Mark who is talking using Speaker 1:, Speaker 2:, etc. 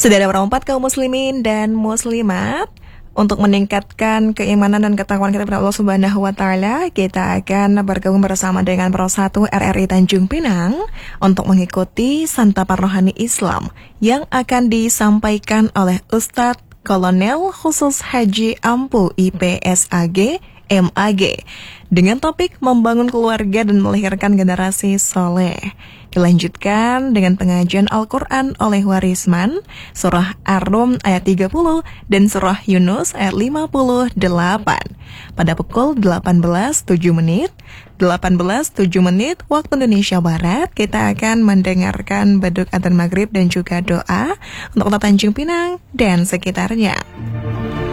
Speaker 1: Saudara berempat kaum muslimin dan muslimat, untuk meningkatkan keimanan dan ketakwaan kita kepada Allah Subhanahu wa taala, kita akan bergabung bersama dengan Pro 1 RRI Tanjung Pinang untuk mengikuti santapan rohani Islam yang akan disampaikan oleh Ustadz Kolonel Khusus Haji Ampu IPSAG MAG dengan topik membangun keluarga dan melahirkan generasi soleh. Dilanjutkan dengan pengajian Al-Quran oleh Warisman, Surah Ar-Rum ayat 30 dan Surah Yunus ayat 58. Pada pukul 18.07 waktu Indonesia Barat, kita akan mendengarkan beduk adzan maghrib dan juga doa untuk Kota Tanjung Pinang dan sekitarnya.